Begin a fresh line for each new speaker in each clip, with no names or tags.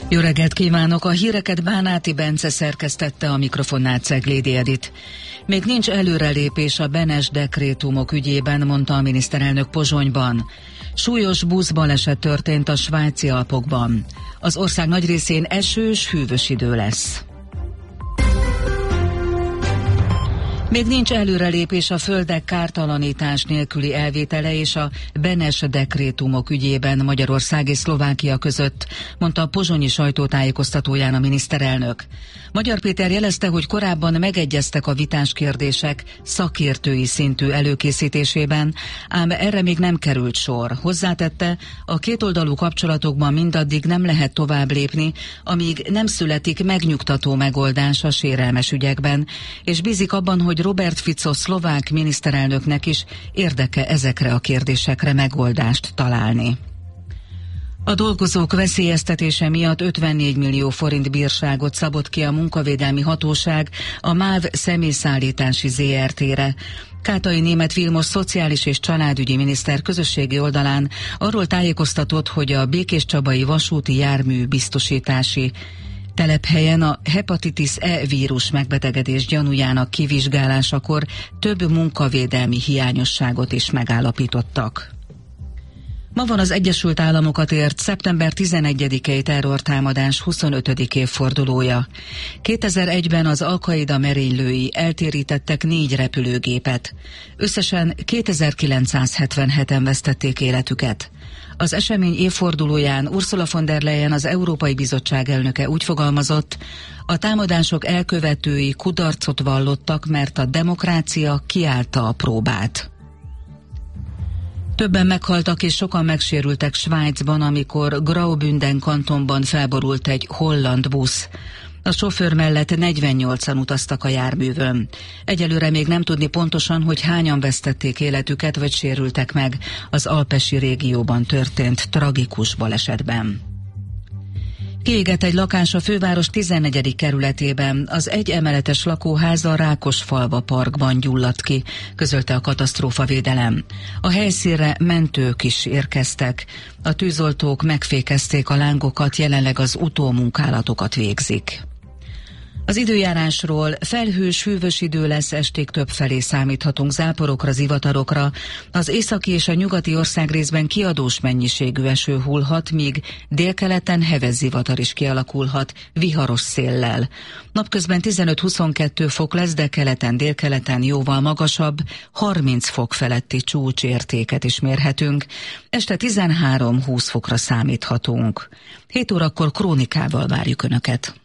Jó reggelt kívánok! A híreket Bánáti Bence szerkesztette, a mikrofonnál Ceglédi Edit. Még nincs előrelépés a Benes dekrétumok ügyében, mondta a miniszterelnök Pozsonyban. Súlyos buszbaleset történt a svájci Alpokban. Az ország nagy részén esős, hűvös idő lesz. Még nincs előrelépés a földek kártalanítás nélküli elvétele és a Benes dekrétumok ügyében Magyarország és Szlovákia között, mondta a pozsonyi sajtótájékoztatóján a miniszterelnök. Magyar Péter jelezte, hogy korábban megegyeztek a vitás kérdések szakértői szintű előkészítésében, ám erre még nem került sor. Hozzátette, a kétoldalú kapcsolatokban mindaddig nem lehet tovább lépni, amíg nem születik megnyugtató megoldás a sérelmes ügyekben, és bízik abban, hogy Robert Fico szlovák miniszterelnöknek is érdeke ezekre a kérdésekre megoldást találni. A dolgozók veszélyeztetése miatt 54 millió forint bírságot szabott ki a munkavédelmi hatóság a MÁV személyszállítási ZRT-re. Kátai Németh Vilmos szociális és családügyi miniszter közösségi oldalán arról tájékoztatott, hogy a Békéscsabai vasúti jármű biztosítási telephelyen a hepatitis E vírus megbetegedés gyanújának kivizsgálásakor több munkavédelmi hiányosságot is megállapítottak. Ma van az Egyesült Államokat ért szeptember 11-i terrortámadás 25. évfordulója. 2001-ben az Al-Qaida merénylői eltérítettek 4 repülőgépet. Összesen 2977-en vesztették életüket. Az esemény évfordulóján Ursula von der Leyen, az Európai Bizottság elnöke úgy fogalmazott, a támadások elkövetői kudarcot vallottak, mert a demokrácia kiállta a próbát. Többen meghaltak és sokan megsérültek Svájcban, amikor Graubünden kantonban felborult egy holland busz. A sofőr mellett 48-an utaztak a járművön. Egyelőre még nem tudni pontosan, hogy hányan vesztették életüket vagy sérültek meg az alpesi régióban történt tragikus balesetben. Kiégett egy lakás a főváros 14. kerületében, az egyemeletes lakóház a Rákosfalva parkban gyulladt ki, közölte a katasztrófavédelem. A helyszínre mentők is érkeztek. A tűzoltók megfékezték a lángokat, jelenleg az utómunkálatokat végzik. Az időjárásról: felhős, hűvös idő lesz, estig többfelé számíthatunk záporokra, zivatarokra. Az északi és a nyugati országrészben kiadós mennyiségű eső hullhat, míg délkeleten heves zivatar is kialakulhat, viharos széllel. Napközben 15-22 fok lesz, de keleten, délkeleten jóval magasabb, 30 fok feletti csúcsértéket is mérhetünk. Este 13-20 fokra számíthatunk. 7 órakor krónikával várjuk Önöket.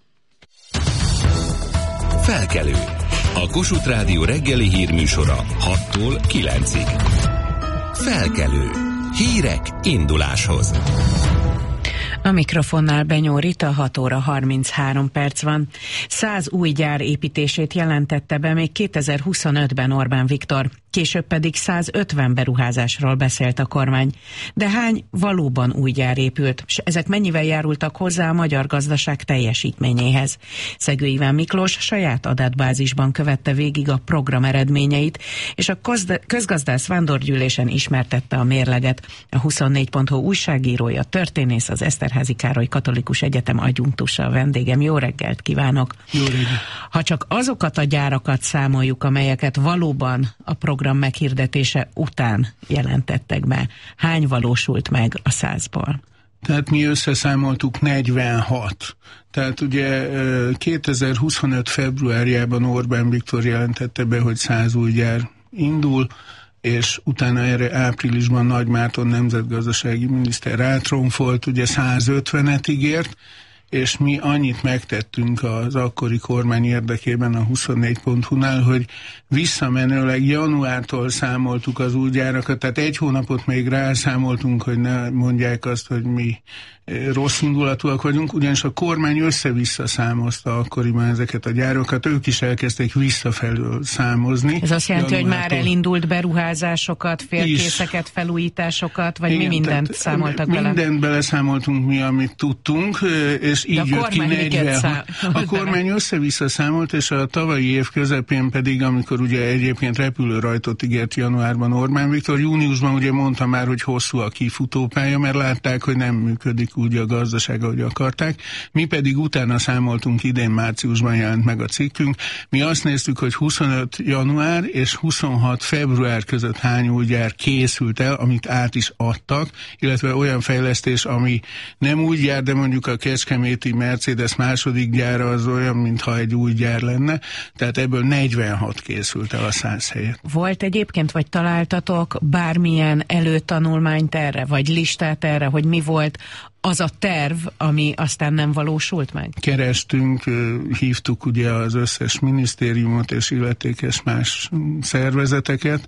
Felkelő. A Kossuth Rádió reggeli hírműsora 6-tól 9-ig. Felkelő. Hírek induláshoz.
A mikrofonnál Benyó Rita, 6 óra 33 perc van. 100 új gyár építését jelentette be még 2025-ben Orbán Viktor, később pedig 150 beruházásról beszélt a kormány. De hány valóban új gyár épült, és ezek mennyivel járultak hozzá a magyar gazdaság teljesítményéhez? Szegő Iván Miklós saját adatbázisban követte végig a program eredményeit, és a közgazdász vándorgyűlésen ismertette a mérleget. A 24.hu újságírója, történész, az Eszterházy Károly Katolikus Egyetem adjunktusa a vendégem. Jó reggelt kívánok!
Jó reggelt!
Ha csak azokat a gyárakat számoljuk, amelyeket valóban a program meghirdetése után jelentettek be, hány valósult meg a 100-ból?
Tehát mi összeszámoltuk 46. Tehát ugye 2025 februárjában Orbán Viktor jelentette be, hogy 100 új gyár indul, és utána erre áprilisban Nagy Márton nemzetgazdasági miniszter rátromfolt, ugye 150-et ígért, és mi annyit megtettünk az akkori kormány érdekében a 24.hu-nál, hogy visszamenőleg januártól számoltuk az új gyárakat, tehát 1 hónapot még rászámoltunk, hogy ne mondják azt, hogy mi rossz indulatúak vagyunk, ugyanis a kormány össze-vissza számozta akkoriban ezeket a gyárokat, ők is elkezdték visszafelől számozni.
Ez azt jelenti, hogy már elindult beruházásokat, félkészeket, felújításokat, vagy igen, mi mindent számoltak bele?
Mindent beleszámoltunk mi, amit tudtunk, és és így jött ki 46. A kormány össze-vissza számolt, és a tavalyi év közepén pedig, amikor ugye egyébként repülőrajtot ígért januárban Orbán Viktor, júniusban ugye mondta már, hogy hosszú a kifutópálya, mert látták, hogy nem működik úgy a gazdaság, ahogy akarták. Mi pedig utána számoltunk, idén márciusban jelent meg a cikkünk. Mi azt néztük, hogy 25 január és 26 február között hány új gyár készült el, amit át is adtak, illetve olyan fejlesztés, ami nem új gyár, de mondjuk a kecskeméti Mercedes második gyára az olyan, mintha egy új gyár lenne, tehát ebből 46 készült el a 100 helyet.
Volt egyébként, vagy találtatok bármilyen előtanulmányt erre, vagy listát erre, hogy mi volt az a terv, ami aztán nem valósult meg?
Kerestünk, hívtuk ugye az összes minisztériumot és illetékes más szervezeteket,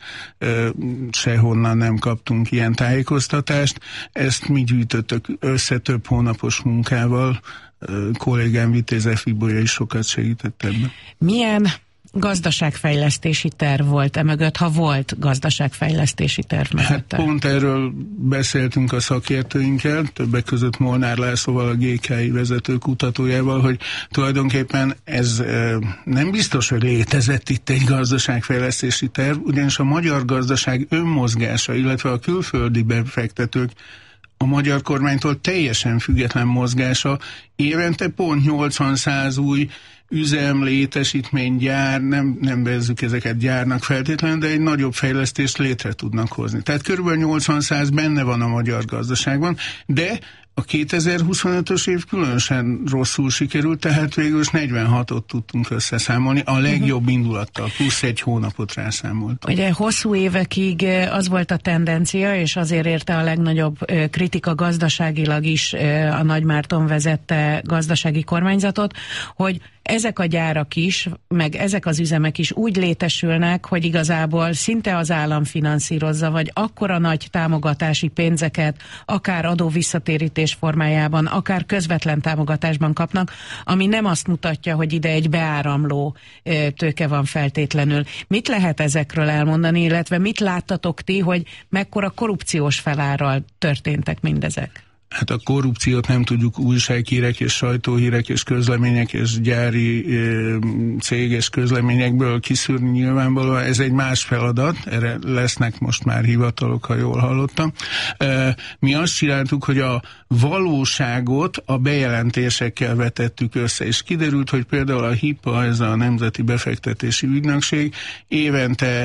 sehonnan nem kaptunk ilyen tájékoztatást. Ezt mi gyűjtöttük össze több hónapos munkával, kollégám Vitéze Fibolya is sokat segített ebben. Milyen
gazdaságfejlesztési terv volt emögött, ha volt gazdaságfejlesztési terv mögötte?
Hát pont erről beszéltünk a szakértőinkkel, többek között Molnár Lászlóval, a GKI vezető kutatójával, hogy tulajdonképpen ez nem biztos, hogy létezett itt egy gazdaságfejlesztési terv, ugyanis a magyar gazdaság önmozgása, illetve a külföldi befektetők a magyar kormánytól teljesen független mozgása, évente pont 80-100 új üzem, létesítmény, gyár, nem vezzük ezeket gyárnak feltétlenül, de egy nagyobb fejlesztést létre tudnak hozni. Tehát körülbelül 80-100 benne van a magyar gazdaságban, de a 2025-ös év különösen rosszul sikerült, tehát végül is 46-ot tudtunk összeszámolni, a legjobb indulattal, plusz egy hónapot rászámoltunk.
Ugye hosszú évekig az volt a tendencia, és azért érte a legnagyobb kritika gazdaságilag is a Nagy Márton vezette gazdasági kormányzatot, hogy ezek a gyárak is, meg ezek az üzemek is úgy létesülnek, hogy igazából szinte az állam finanszírozza, vagy akkora nagy támogatási pénzeket, akár adóvisszatérítés formájában, akár közvetlen támogatásban kapnak, ami nem azt mutatja, hogy ide egy beáramló tőke van feltétlenül. Mit lehet ezekről elmondani, illetve mit láttatok ti, hogy mekkora korrupciós felárral történtek mindezek?
Hát a korrupciót nem tudjuk újsághírek és sajtóhírek és közlemények és gyári céges közleményekből kiszűrni nyilvánvalóan. Ez egy más feladat, erre lesznek most már hivatalok, ha jól hallottam. Mi azt csináltuk, hogy a valóságot a bejelentésekkel vetettük össze, és kiderült, hogy például a HIPA, ez a Nemzeti Befektetési Ügynökség évente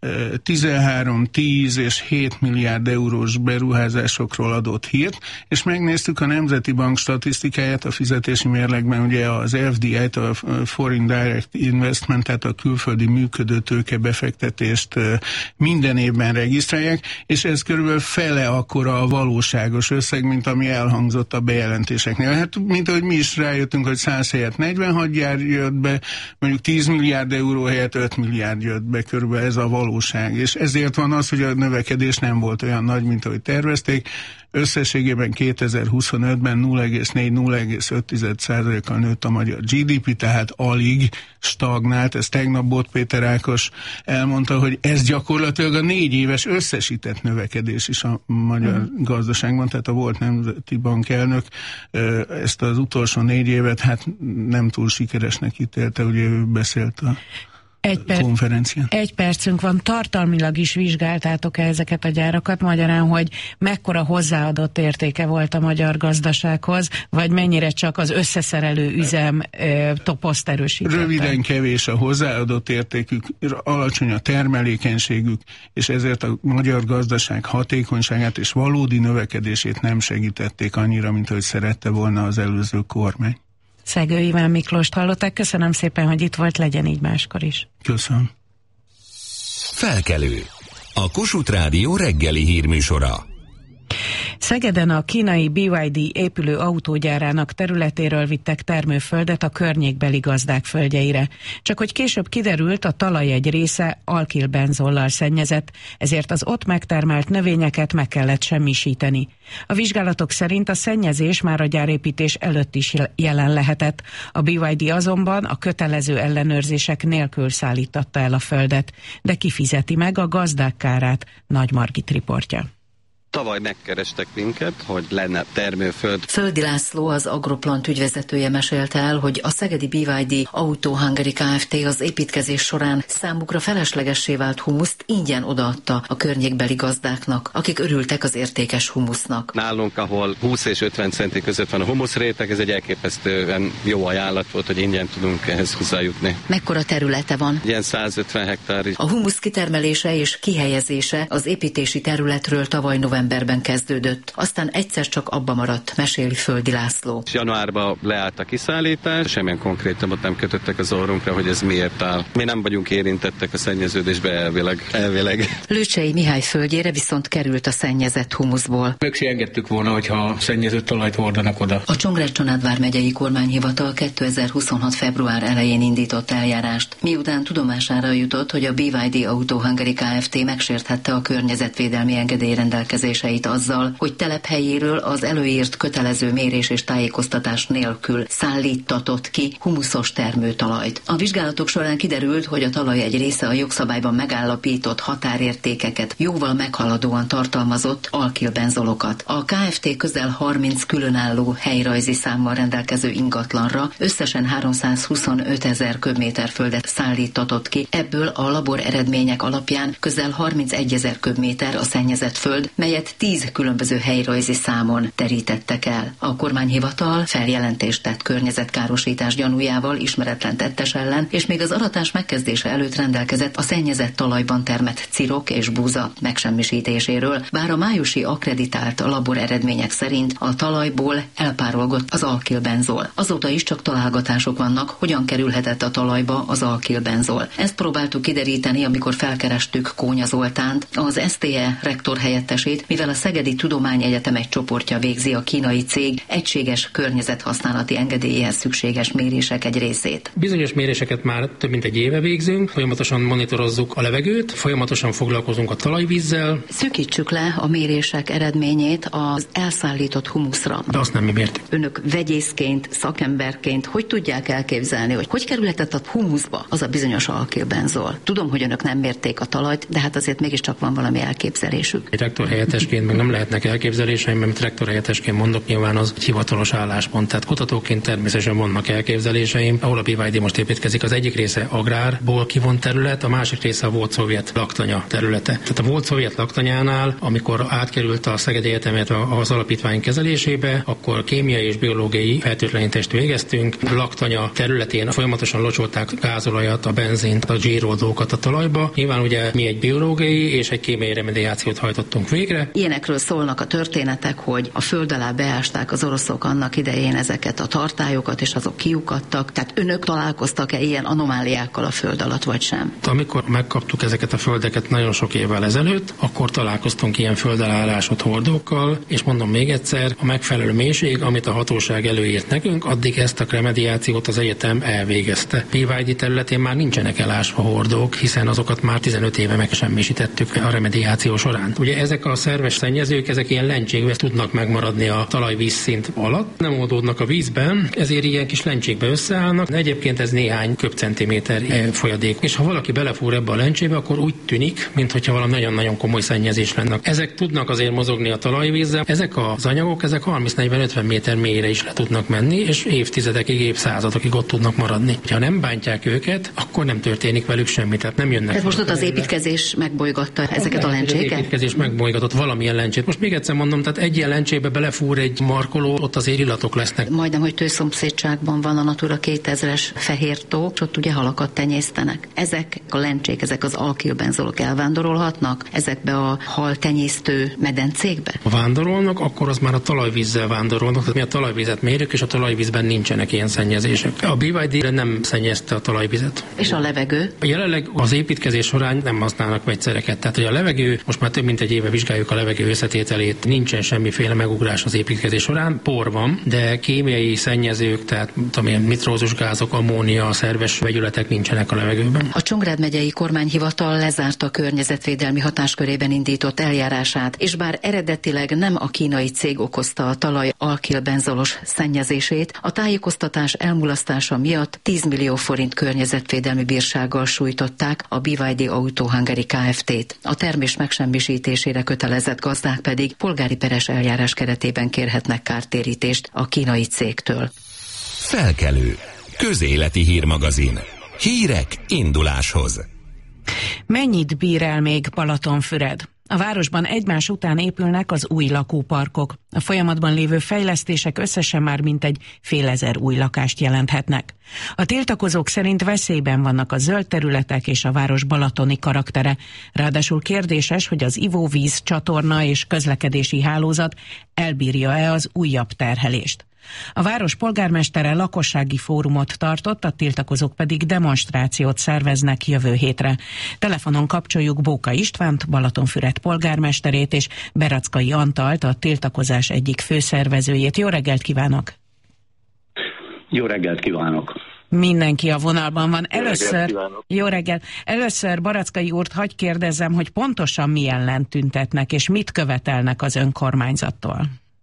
13, 10 és 7 milliárd eurós beruházásokról adott hírt, és megnéztük a Nemzeti Bank statisztikáját, a fizetési mérlegben ugye az FDI-t, a Foreign Direct Investment, tehát a külföldi működő tőke befektetést minden évben regisztrálják, és ez körülbelül fele akkora a valóságos összeg, mint ami elhangzott a bejelentéseknél. Hát, mint ahogy mi is rájöttünk, hogy 100 helyett 46 gyár jött be, mondjuk 10 milliárd euró helyett 5 milliárd jött be, körülbelül ez a valóság. És ezért van az, hogy a növekedés nem volt olyan nagy, mint ahogy tervezték. Összességében 2025-ben 0,4-0,5%-kal nőtt a magyar GDP, tehát alig stagnált. Ez tegnap Bot Péter Ákos elmondta, hogy ez gyakorlatilag a 4 éves összesített növekedés is a magyar gazdaságban, tehát a volt Nemzeti Bank elnök ezt az utolsó 4 évet hát nem túl sikeresnek ítélte, ugye ő beszélt a konferencián.
Egy percünk van, tartalmilag is vizsgáltátok ezeket a gyárakat, magyarán, hogy mekkora hozzáadott értéke volt a magyar gazdasághoz, vagy mennyire csak az összeszerelő üzem toposzt erősítette?
Röviden kevés a hozzáadott értékük, alacsony a termelékenységük, és ezért a magyar gazdaság hatékonyságát és valódi növekedését nem segítették annyira, mint ahogy szerette volna az előző kormány.
Szegő Iván Miklóst hallották. Köszönöm szépen, hogy itt volt, legyen így máskor is.
Köszönöm.
Felkelő. A Kossuth Rádió reggeli hírműsora.
Szegeden a kínai BYD épülő autógyárának területéről vittek termőföldet a környékbeli gazdák földjeire. Csak hogy később kiderült, a talaj egy része alkilbenzollal szennyezett, ezért az ott megtermelt növényeket meg kellett semmisíteni. A vizsgálatok szerint a szennyezés már a gyárépítés előtt is jelen lehetett. A BYD azonban a kötelező ellenőrzések nélkül szállítatta el a földet, de kifizeti meg a gazdák kárát? Nagy Margit riportja.
Tavaly megkerestek minket, hogy lenne termőföld.
Földi László, az Agroplant ügyvezetője mesélte el, hogy a szegedi BYD Auto Hungary Kft. Az építkezés során számukra feleslegessé vált humuszt ingyen odaadta a környékbeli gazdáknak, akik örültek az értékes humusznak.
Nálunk, ahol 20 és 50 centi között van a humuszréteg, ez egy elképesztően jó ajánlat volt, hogy ingyen tudunk ehhez hozzájutni.
Mekkora területe van?
Ilyen 150 hektár.
A humusz kitermelése és kihelyezése az építési területről tavaly novemberben kezdődött. Aztán egyszer csak abba maradt, meséli Földi László.
Januárban leállt a kiszállítás, semmilyen konkrétumot nem kötöttek az orrunkra, hogy ez miért áll. Mi nem vagyunk érintettek a szennyeződésbe elvileg.
Lőcsei Mihály földjére viszont került a szennyezett humuszból.
Meg se engedtük volna, hogyha szennyezett talajt hordanak oda.
A Csongrád-Csanádvár megyei kormányhivatal 2026. február elején indított eljárást, miután tudomására jutott, hogy a BYD Auto Hungary Kft. Megsérthette a környezetvédelmi engedély rendelkezéseit azzal, hogy telephelyéről az előírt kötelező mérés és tájékoztatás nélkül szállítatott ki humuszos termőtalajt. A vizsgálatok során kiderült, hogy a talaj egy része a jogszabályban megállapított határértékeket jóval meghaladóan tartalmazott alkilbenzolokat. A Kft. Közel 30 különálló helyrajzi számmal rendelkező ingatlanra összesen 325 000 köbméter földet szállítatott ki, ebből a labor eredmények alapján közel 31 000 köbméter a szennyezett föld, melyet 10 különböző helyrajzi számon terítettek el. A kormányhivatal feljelentést tett környezetkárosítás gyanújával ismeretlen tettes ellen, és még az aratás megkezdése előtt rendelkezett a szennyezett talajban termett cirok és búza megsemmisítéséről, bár a májusi akkreditált labor eredmények szerint a talajból elpárolgott az alkilbenzol. Azóta is csak találgatások vannak, hogyan kerülhetett a talajba az alkilbenzol. Ezt próbáltuk kideríteni, amikor felkerestük Kónya Zoltánt, az STE rektor helyettesét, mivel a Szegedi Tudományegyetem egy csoportja végzi a kínai cég egységes környezethasználati engedélyéhez szükséges mérések egy részét.
Bizonyos méréseket már több mint egy éve végzünk, folyamatosan monitorozzuk a levegőt, folyamatosan foglalkozunk a talajvízzel.
Szűkítsük le a mérések eredményét az elszállított humuszra.
De azt nem mi mértük.
Önök vegyészként, szakemberként hogy tudják elképzelni, hogy kerülhetett a humuszba az a bizonyos alkilbenzol? Tudom, hogy önök nem mérték a talajt, de hát azért mégiscsak van valami elképzelésük.
Egy rektorhelyettesként meg nem lehetnek elképzeléseim, mert rektorhelyettesként mondok, nyilván az egy hivatalos álláspont. Tehát kutatóként természetesen vannak elképzeléseim. Ahol a BYD most építkezik, az egyik része agrárból kivont terület, a másik része a volt szovjet laktanya területe. Tehát a volt szovjet laktanyánál, amikor átkerült a Szegedi Egyetemet az alapítvány kezelésébe, akkor kémiai és biológiai fertőtlenítést végeztünk. A laktanya területén folyamatosan locsolták gázolajat, a benzint, a zsíroldókat a talajba. Nyilván ugye mi egy biológiai és egy kémiai remediációt hajtottunk végre.
Ilyenekről szólnak a történetek, hogy a föld alá beásták az oroszok annak idején ezeket a tartályokat, és azok kiukadtak. Tehát önök találkoztak-e ilyen anomáliákkal a föld alatt, vagy sem?
Amikor megkaptuk ezeket a földeket nagyon sok évvel ezelőtt, akkor találkoztunk ilyen földalállásott hordókkal, és mondom még egyszer, a megfelelő mélység, amit a hatóság előírt nekünk, addig ezt a remediációt az egyetem elvégezte. BYD területén már nincsenek elásva hordók, hiszen azokat már 15 éve megsemmisítettük a remediáció során. Ugye ezek a szerves szennyezők, ezek ilyen lencsékbe tudnak megmaradni a talajvízszint alatt, nem oldódnak a vízben, ezért ilyen kis lencsékbe összeállnak. Egyébként ez néhány köbcentiméter folyadék. És ha valaki belefúr ebbe a lencsébe, akkor úgy tűnik, mintha valami nagyon-nagyon komoly szennyezés lenne. Ezek tudnak azért mozogni a talajvízzel. Ezek az anyagok, ezek 30-40-50 méter mélyre is le tudnak menni, és évtizedekig, évszázadokig ott tudnak maradni. Ha nem bántják őket, akkor nem történik velük semmi, tehát nem jönnek.
Tehát most ott az építkezés megbolygatta ezeket a lencséket?
Az építkezés megbolygatott valamilyen lencsét. Most még egyszer mondom, tehát egy ilyen lencsébe belefúr egy markoló, ott azért illatok lesznek.
Majdnem, hogy tőszomszédságban van a Natura 2000-es Fehértó, és ott ugye halakat tenyésztenek. Ezek a lencsék, ezek az alkilbenzolok elvándorolhatnak ezekbe a hal tenyésztő medencékbe?
Ha vándorolnak, akkor az már a talajvízzel vándorolnak. Tehát mi a talajvizet mérjük, és a talajvízben nincsenek ilyen szennyezések. A BYD nem szennyezte a talajvizet.
És a levegő?
Jelenleg az építkezés során nem használnak vegyszereket. Tehát, hogy a levegő, most már több mint egy éve vizsgáljuk a levegő összetételét, nincsen semmiféle megugrás az építkezés során. Por van, de kémiai szennyezők, tehát nitrózus gázok, ammónia, szerves vegyületek nincsenek a levegőben.
A Csongrád megyei kormányhivatal lezárta a környezetvédelmi hatáskörében indított eljárását, és bár eredetileg nem a kínai cég okozta a talaj alkilbenzolos szennyezését, a tájékoztatás elmulasztása miatt 10 millió forint környezetvédelmi bírsággal sújtották a BYD Auto Hungary Kft-t. A termés megsemmisítésére kötelező kinevezett gazdák pedig polgári peres eljárás keretében kérhetnek kártérítést a kínai cégtől.
Felkelő. Közéleti hírmagazin. Hírek induláshoz.
Mennyit bír el még Balatonfüred? A városban egymás után épülnek az új lakóparkok. A folyamatban lévő fejlesztések összesen már mintegy 5000 új lakást jelenthetnek. A tiltakozók szerint veszélyben vannak a zöld területek és a város balatoni karaktere. Ráadásul kérdéses, hogy az ivóvíz, csatorna és közlekedési hálózat elbírja-e az újabb terhelést. A város polgármestere lakossági fórumot tartott, a tiltakozók pedig demonstrációt szerveznek jövő hétre. Telefonon kapcsoljuk Bóka Istvánt, Balatonfüred polgármesterét, és Berackai Antalt, a tiltakozás egyik főszervezőjét. Jó reggelt kívánok!
Jó reggelt kívánok!
Mindenki a vonalban van. Jó reggel. Először Barackai úrt hagy kérdezzem, hogy pontosan mi ellen tüntetnek, és mit követelnek az önkormányzattól?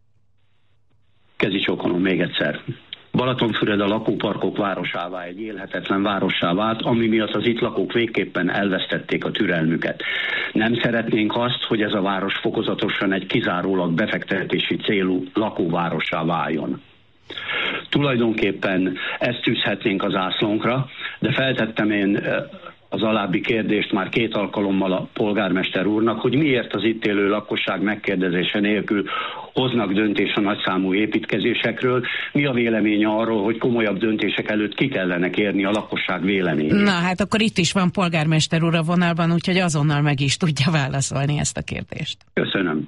Kezdjük még egyszer. Balatonfüred a lakóparkok városává, egy élhetetlen várossá vált, ami miatt az itt lakók végképpen elvesztették a türelmüket. Nem szeretnénk azt, hogy ez a város fokozatosan egy kizárólag befektetési célú lakóvárossá váljon. Tulajdonképpen ezt tűzhetnénk az zászlónkra, de feltettem én az alábbi kérdést már 2 alkalommal a polgármester úrnak, hogy miért az itt élő lakosság megkérdezése nélkül hoznak döntés a nagyszámú építkezésekről. Mi a véleménye arról, hogy komolyabb döntések előtt ki kellene kérni a lakosság véleményét?
Na hát akkor itt is van polgármester úr a vonalban, úgyhogy azonnal meg is tudja válaszolni ezt a kérdést.
Köszönöm.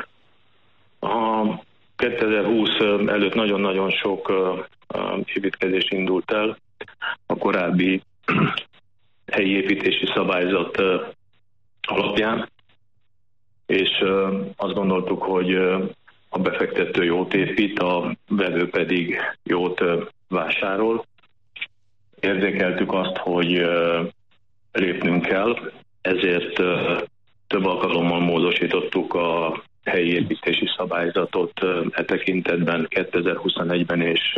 A 2020 előtt nagyon-nagyon sok építkezés indult el. A korábbi helyi építési szabályzat alapján, és azt gondoltuk, hogy a befektető jót épít, a vevő pedig jót vásárol. Érzékeltük azt, hogy lépnünk kell, ezért több alkalommal módosítottuk a helyi építési szabályzatot e tekintetben 2021-ben és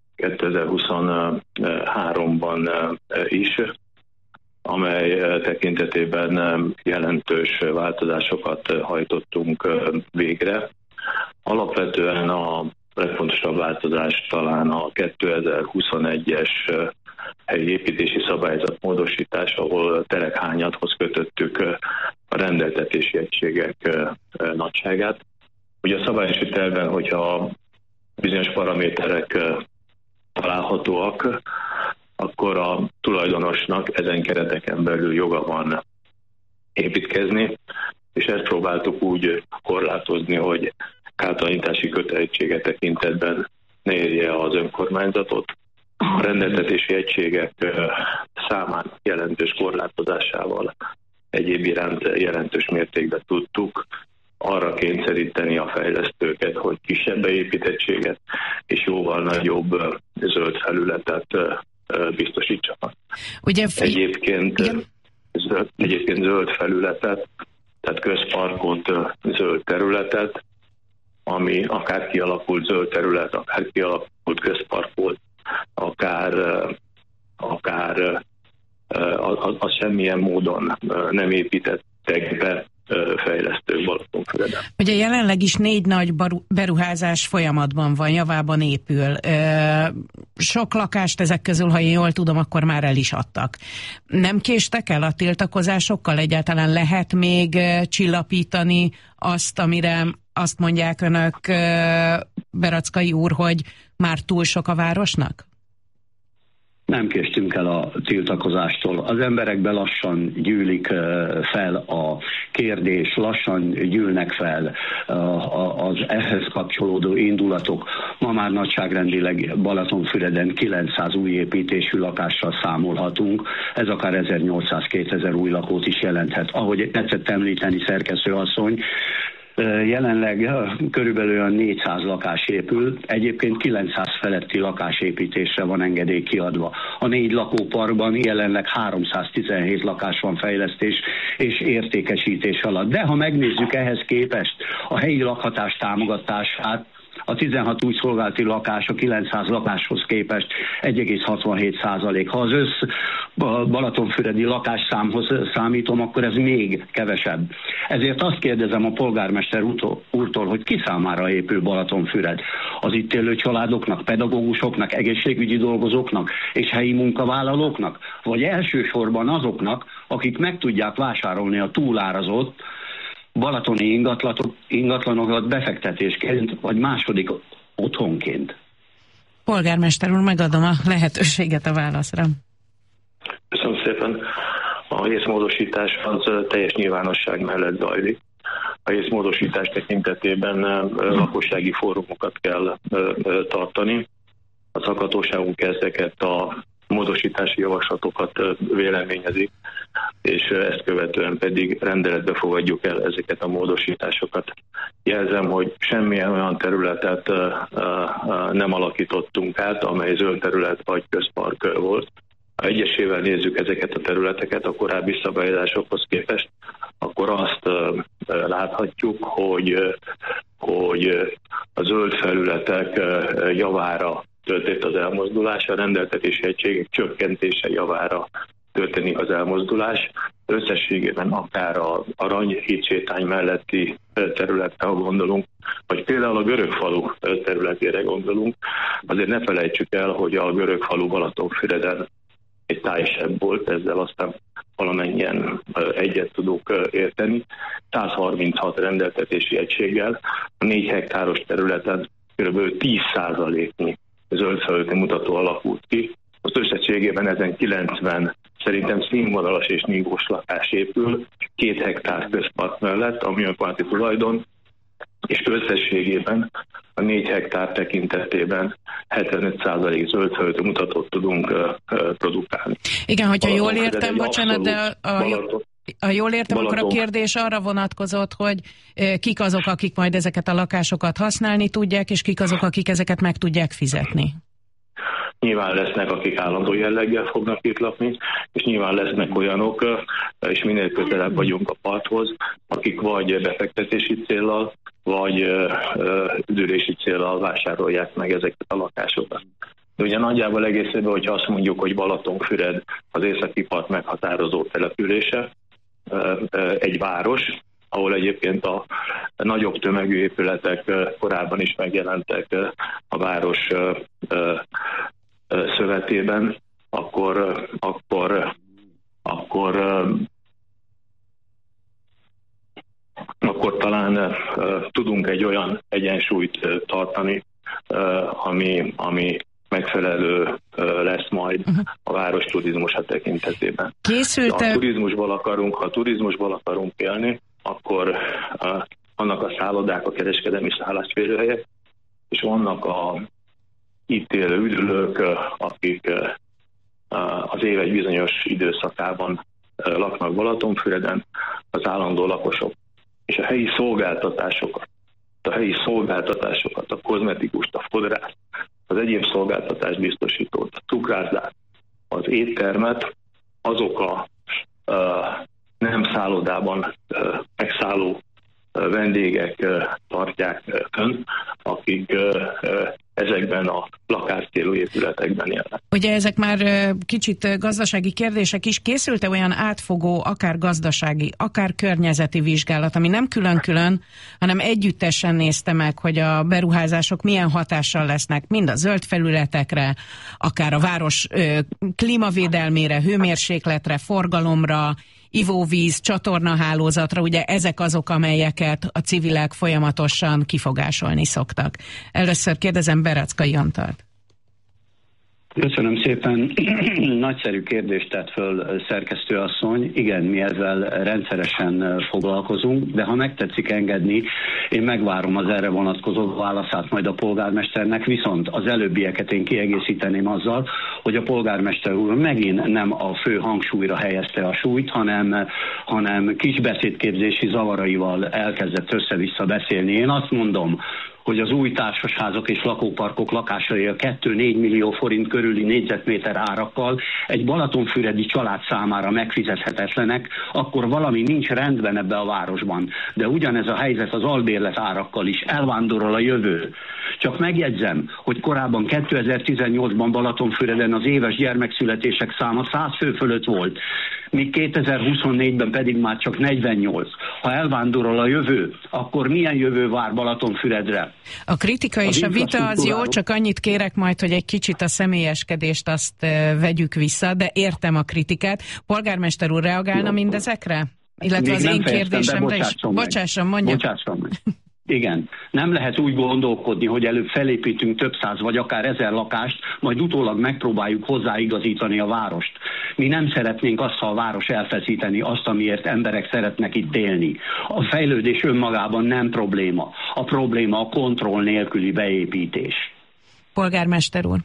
2023-ban is, amely tekintetében jelentős változásokat hajtottunk végre. Alapvetően a legfontosabb változás talán a 2021-es helyi építési szabályzat módosítás, ahol terekhányadhoz kötöttük a rendeltetési egységek nagyságát. Ugye a szabályosi tervben, hogyha bizonyos paraméterek találhatóak, akkor a tulajdonosnak ezen kereteken belül joga van építkezni, és ezt próbáltuk úgy korlátozni, hogy kártalanítási kötelezettsége tekintetben ne érje az önkormányzatot. A rendeltetési egységek számán jelentős korlátozásával egyéb iránt jelentős mértékben tudtuk arra kényszeríteni a fejlesztőket, hogy kisebb beépítettséget és jóval nagyobb zöld felületet biztosítsanak.
Ugye,
egyébként zöld felületet, tehát közparkot, zöld területet, ami akár kialakult zöld terület, akár kialakult közpark volt, akár az semmilyen módon nem építettek be fejlesztők Balatonfüreden.
Ugye jelenleg is 4 nagy beruházás folyamatban van, javában épül. Sok lakást ezek közül, ha én jól tudom, akkor már el is adtak. Nem késtek el a tiltakozásokkal? Egyáltalán lehet még csillapítani azt, amire azt mondják önök, Berackai úr, hogy már túl sok a városnak?
Nem késtünk el a tiltakozástól. Az emberekben lassan gyűlik fel a kérdés, lassan gyűlnek fel az ehhez kapcsolódó indulatok. Ma már nagyságrendileg Balatonfüreden 900 új építésű lakással számolhatunk. Ez akár 1800-2000 új lakót is jelenthet. Ahogy tetszett említeni, szerkesztőasszony, jelenleg körülbelül olyan 400 lakás épül, egyébként 900 feletti lakásépítésre van engedély kiadva. A 4 lakóparkban jelenleg 317 lakás van fejlesztés és értékesítés alatt. De ha megnézzük ehhez képest a helyi lakhatás támogatását, A 16 új szolgálati lakás a 900 lakáshoz képest 1,67%. Ha az balatonfüredi lakásszámhoz számítom, akkor ez még kevesebb. Ezért azt kérdezem a polgármester úrtól, hogy ki számára épül Balatonfüred? Az itt élő családoknak, pedagógusoknak, egészségügyi dolgozóknak és helyi munkavállalóknak? Vagy elsősorban azoknak, akik meg tudják vásárolni a túlárazott balatoni ingatlanokat befektetésként, vagy második otthonként?
Polgármester úr, megadom a lehetőséget a válaszra.
Köszönöm szépen. A részmódosítás az teljes nyilvánosság mellett zajlik. A részmódosítás tekintetében lakossági fórumokat kell tartani. A szakhatóságunk ezeket a módosítási javaslatokat véleményezik, és ezt követően pedig rendeletbe fogadjuk el ezeket a módosításokat. Jelzem, hogy semmilyen olyan területet nem alakítottunk át, amely zöld terület vagy közpark volt. Ha egyesével nézzük ezeket a területeket a korábbi szabályozásokhoz képest, akkor azt láthatjuk, hogy a zöld felületek javára történt az elmozdulás, a rendeltetési egységek csökkentése javára történik az elmozdulás. Összességében akár a Arany hídsétány melletti területre, ha gondolunk, vagy például a Görögfalu területére gondolunk, azért ne felejtsük el, hogy a Görögfalu Balatonfüreden egy tájsebb volt, ezzel aztán valamennyien egyet tudunk érteni. 136 rendeltetési egységgel a 4 hektáros területen kb. 10%-nyi zöldfelületi mutató alakult ki. Az összességében ezen 90 szerintem színvonalas és nívós lakás épül 2 hektár közpark mellett, ami önkormányzati tulajdon, és összességében a 4 hektár tekintetében 75% zöldfelületi mutatót tudunk produkálni.
Igen, hogyha jól értem, bocsánat, de ha jól értem, akkor a kérdés arra vonatkozott, hogy kik azok, akik majd ezeket a lakásokat használni tudják, és kik azok, akik ezeket meg tudják fizetni.
Nyilván lesznek, akik állandó jelleggel fognak itt lakni, és nyilván lesznek olyanok, és minél közelebb vagyunk a parthoz, akik vagy befektetési céllal, vagy üdülési céllal vásárolják meg ezeket a lakásokat. De ugye nagyjából egészében, hogyha azt mondjuk, hogy Balatonfüred az északi part meghatározó települése, egy város, ahol egyébként a nagyobb tömegű épületek korábban is megjelentek a város szövetében, akkor talán tudunk egy olyan egyensúlyt tartani, ami megfelelő lesz majd a város turizmusa tekintetében. Ha turizmusból akarunk élni, akkor vannak a szállodák, a kereskedelmi szállásférőhelyek, és vannak a itt élő üdülők, akik az év egy bizonyos időszakában laknak Balatonfüreden, az állandó lakosok, és a helyi szolgáltatásokat, a kozmetikust, a fodrászt, az egyéb szolgáltatást biztosítót, a cukrászdát, az éttermet, azok a nem szállodában megszálló vendégek tartják fönn, akik ezekben a lakáscélú épületekben élnek.
Ugye ezek már kicsit gazdasági kérdések is. Készült-e olyan átfogó, akár gazdasági, akár környezeti vizsgálat, ami nem külön-külön, hanem együttesen nézte meg, hogy a beruházások milyen hatással lesznek mind a zöld felületekre, akár a város klímavédelmére, hőmérsékletre, forgalomra, ivóvíz, csatornahálózatra, ugye ezek azok, amelyeket a civilek folyamatosan kifogásolni szoktak. Először kérdezem Berackai Antalt.
Köszönöm szépen. Nagyszerű kérdést tett föl szerkesztőasszony. Igen, mi ezzel rendszeresen foglalkozunk, de ha megtetszik engedni, én megvárom az erre vonatkozó válaszát majd a polgármesternek, viszont az előbbieket én kiegészíteném azzal, hogy a polgármester úr megint nem a fő hangsúlyra helyezte a súlyt, hanem kis beszédképzési zavaraival elkezdett össze-vissza beszélni. Én azt mondom, hogy az új társasházak és lakóparkok lakásai a 2-4 millió forint körüli négyzetméter árakkal egy balatonfüredi család számára megfizethetetlenek, akkor valami nincs rendben ebbe a városban. De ugyanez a helyzet az albérlet árakkal is. Elvándorol a jövő. Csak megjegyzem, hogy korábban 2018-ban Balatonfüreden az éves gyermekszületések száma 100 fő fölött volt, míg 2024-ben pedig már csak 48. Ha elvándorol a jövő, akkor milyen jövő vár Balatonfüredre?
A kritika és a vita az jó, csak annyit kérek majd, hogy egy kicsit a személyeskedést azt vegyük vissza, de értem a kritikát. Polgármester úr, reagálna mindezekre? Illetve az én kérdésemre is? Bocsásson, mondja.
Bocsásson meg. Igen, nem lehet úgy gondolkodni, hogy előbb felépítünk több száz vagy akár 1000 lakást, majd utólag megpróbáljuk hozzáigazítani a várost. Mi nem szeretnénk azt, ha a város elfeszíteni azt, amiért emberek szeretnek itt élni. A fejlődés önmagában nem probléma. A probléma a kontroll nélküli beépítés.
Polgármester úr.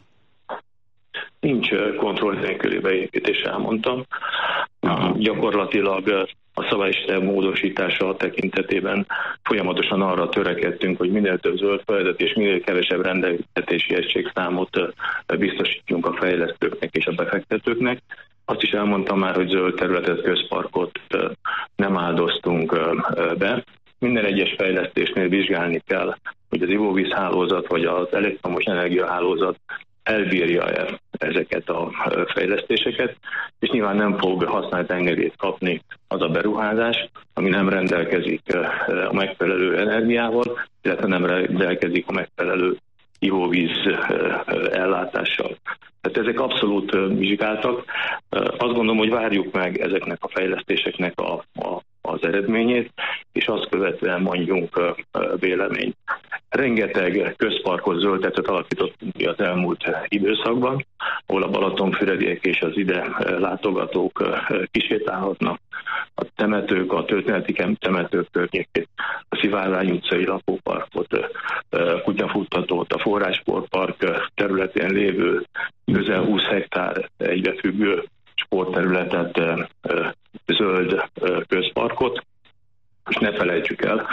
Nincs kontroll nélküli beépítés, elmondtam. Gyakorlatilag a szabálysérelem módosítása tekintetében folyamatosan arra törekedtünk, hogy minél több zöld felület és minél kevesebb rendeltetési egységszámot biztosítjunk a fejlesztőknek és a befektetőknek. Azt is elmondtam már, hogy zöld területet, közparkot nem áldoztunk be. Minden egyes fejlesztésnél vizsgálni kell, hogy az ivóvízhálózat vagy az elektromos energiahálózat elbírja ezeket a fejlesztéseket, és nyilván nem fog használt engedélyt kapni az a beruházás, ami nem rendelkezik a megfelelő energiával, illetve nem rendelkezik a megfelelő ivóvíz ellátással. Tehát ezek abszolút vizsgáltak. Azt gondolom, hogy várjuk meg ezeknek a fejlesztéseknek az eredményét, és azt követően mondjunk véleményt. Rengeteg közparkot, zöldtetőt alakítottunk ki az elmúlt időszakban, ahol a balatonfürediek és az ide látogatók kisétálhatnak. A temetők, a történeti temetők környékét, a Szivárvány utcai lakóparkot, kutyafuttatót, a Forrássportpark területén lévő közel 20 hektár egybefüggő sportterületet, zöld közparkot, és ne felejtsük el,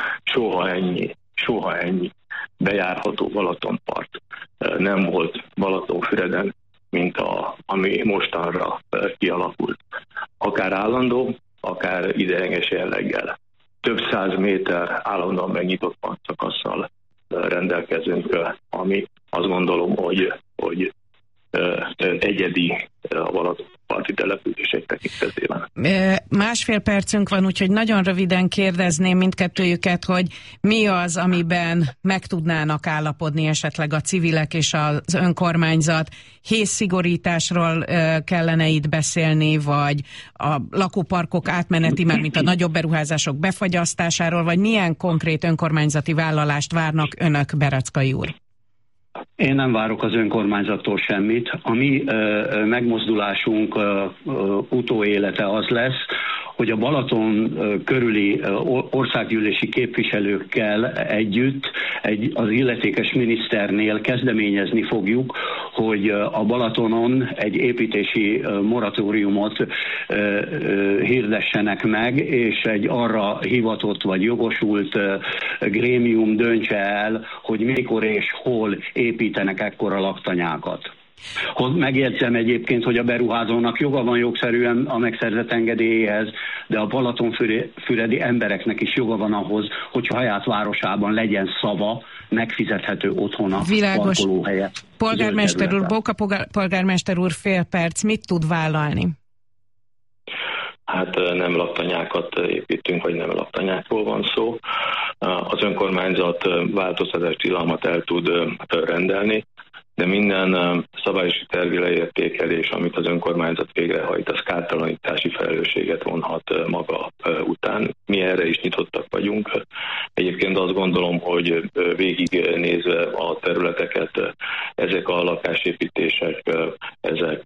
soha ennyi bejárható Balatonpart nem volt Balatonfüreden, mint ami mostanra kialakult. Akár állandó, akár ideiglenes jelleggel. Több 100 méter állandóan megnyitott partszakasszal rendelkezünk, ami azt gondolom, hogy egyedi a Balatonparti települések tekintetében.
Másfél percünk van, úgyhogy nagyon röviden kérdezném mindkettőjüket, hogy mi az, amiben meg tudnának állapodni esetleg a civilek és az önkormányzat. Hézszigorításról kellene itt beszélni, vagy a lakóparkok átmeneti, már mint a nagyobb beruházások befagyasztásáról, vagy milyen konkrét önkormányzati vállalást várnak önök, Bereckai úr?
Én nem várok az önkormányzattól semmit. A mi megmozdulásunk utóélete az lesz, hogy a Balaton körüli országgyűlési képviselőkkel együtt az illetékes miniszternél kezdeményezni fogjuk, hogy a Balatonon egy építési moratóriumot hirdessenek meg, és egy arra hivatott vagy jogosult grémium döntse el, hogy mikor és hol építenek ekkora laktanyákat. Megjegyzem egyébként, hogy a beruházónak joga van jogszerűen a megszerzett engedélyéhez, de a balatonfüredi embereknek is joga van ahhoz, hogy saját városában legyen szava, megfizethető otthona, parkolóhelye.
Polgármester úr, Bóka polgármester úr, fél perc, mit tud vállalni?
Hát nem laktanyákat építünk, vagy nem laktanyákról van szó. Az önkormányzat változtatás tilalmat el tud rendelni, de minden szabályosi tervi leértékelés, amit az önkormányzat végrehajt, az kártalanítási felelősséget vonhat maga után. Mi erre is nyitottak vagyunk. Egyébként azt gondolom, hogy végignézve a területeket, ezek a lakásépítések, ezek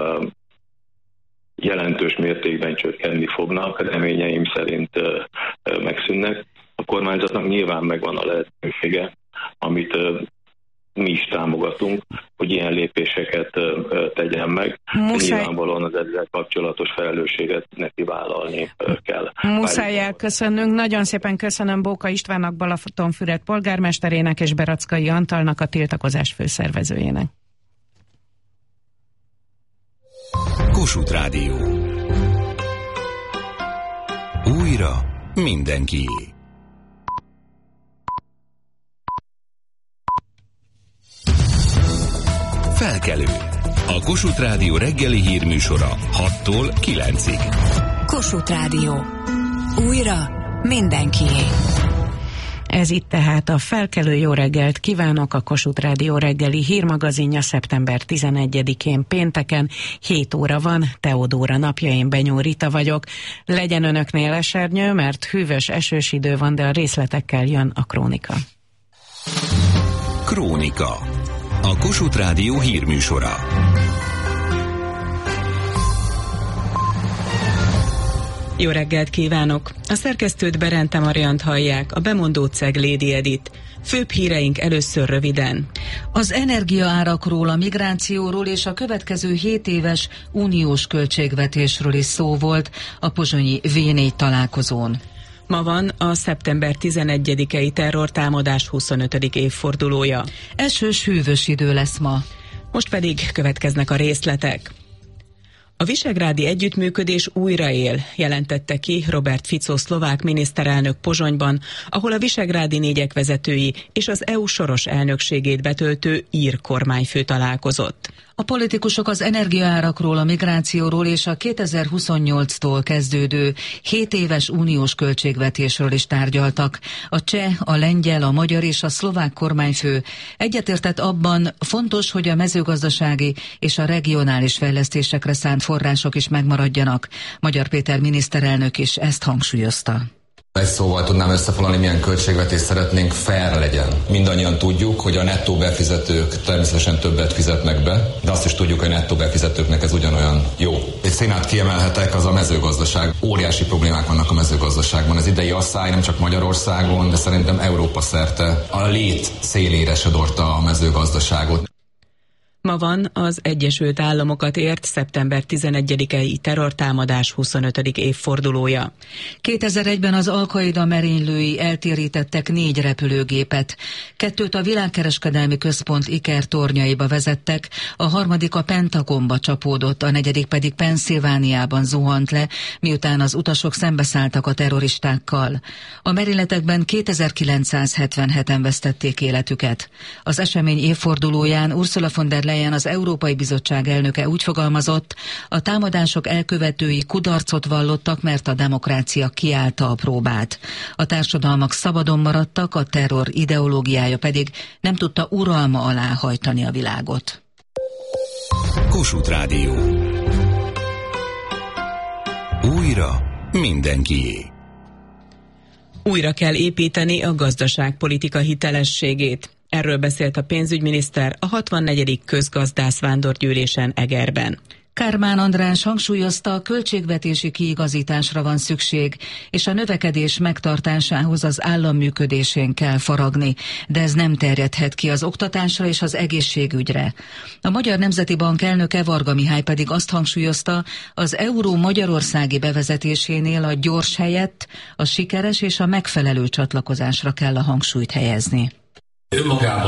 jelentős mértékben csökkenni fognak, reményeim szerint megszűnnek. A kormányzatnak nyilván megvan a lehetősége, amit mi is támogatunk, hogy ilyen lépéseket tegyen meg. Nyilvánvalóan az ezzel kapcsolatos felelősséget neki vállalni kell.
Muszáj elköszönnünk. Nagyon szépen köszönöm Bóka Istvánnak, Balatonfüred polgármesterének és Berackai Antalnak, a tiltakozás főszervezőjének.
Kossuth Rádió. Újra mindenkié. Felkelő. A Kossuth Rádió reggeli hírműsora 6-tól 9-ig.
Kossuth Rádió. Újra mindenkié.
Ez itt tehát a Felkelő. Jó reggelt kívánok! A Kossuth Rádió reggeli hírmagazinja szeptember 11-én pénteken 7 óra van, Teodóra napja, én Benyó Rita vagyok. Legyen önöknél esernyő, mert hűvös, esős idő van, de a részletekkel jön a krónika.
Krónika. A Kossuth Rádió hírműsora.
Jó reggelt kívánok! A szerkesztőt Berente Mariant hallják, a bemondót Ceglédi Edit. Főbb híreink először röviden.
Az energiaárakról, a migrációról és a következő 7 éves uniós költségvetésről is szó volt a pozsonyi V4 találkozón.
Ma van a szeptember 11-i terrortámadás 25. évfordulója.
Esős, hűvös idő lesz ma.
Most pedig következnek a részletek. A visegrádi együttműködés újraél, jelentette ki Robert Fico szlovák miniszterelnök Pozsonyban, ahol a visegrádi négyek vezetői és az EU soros elnökségét betöltő ír kormányfő találkozott.
A politikusok az energiaárakról, a migrációról és a 2028-tól kezdődő 7 éves uniós költségvetésről is tárgyaltak. A cseh, a lengyel, a magyar és a szlovák kormányfő egyetértett abban, fontos, hogy a mezőgazdasági és a regionális fejlesztésekre szánt források is megmaradjanak. Magyar Péter miniszterelnök is ezt hangsúlyozta.
Egy szóval tudnám összefoglalni, milyen költségvetést szeretnénk, fair legyen. Mindannyian tudjuk, hogy a nettó befizetők természetesen többet fizetnek be, de azt is tudjuk, hogy a nettó befizetőknek ez ugyanolyan jó. Egy színát kiemelhetek, az a mezőgazdaság. Óriási problémák vannak a mezőgazdaságban. Az idei asszály nem csak Magyarországon, de szerintem Európa szerte a lét szélére sodorta a mezőgazdaságot.
Ma van az Egyesült Államokat ért szeptember 11-i terrortámadás 25. évfordulója.
2001-ben az Al-Qaida merénylői eltérítettek 4 repülőgépet. 2 a világkereskedelmi központ Iker tornyaiba vezettek, a harmadik a Pentagonba csapódott, a 4. pedig Pennsylvániában zuhant le, miután az utasok szembeszálltak a terroristákkal. A merényletekben 2977-en vesztették életüket. Az esemény évfordulóján Ursula von der Leyen, az Európai Bizottság elnöke úgy fogalmazott, a támadások elkövetői kudarcot vallottak, mert a demokrácia kiállta a próbát. A társadalmak szabadon maradtak, a terror ideológiája pedig nem tudta uralma alá hajtani a világot.
Kossuth Rádió. Újra mindenkié.
Újra kell építeni a gazdaságpolitika hitelességét. Erről beszélt a pénzügyminiszter a 64. közgazdász vándorgyűlésen Egerben.
Kármán András hangsúlyozta, a költségvetési kiigazításra van szükség, és a növekedés megtartásához az állam működésén kell faragni, de ez nem terjedhet ki az oktatásra és az egészségügyre. A Magyar Nemzeti Bank elnöke Varga Mihály pedig azt hangsúlyozta, az euró magyarországi bevezetésénél a gyors helyett a sikeres és a megfelelő csatlakozásra kell a hangsúlyt helyezni.
Önmagában